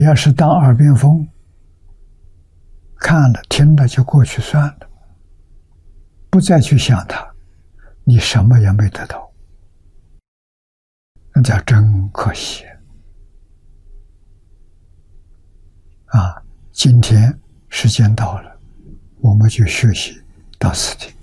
要是当耳边风，看了听了就过去算了，不再去想它，你什么也没得到，那叫真可惜啊！今天时间到了，我们就学习到此地。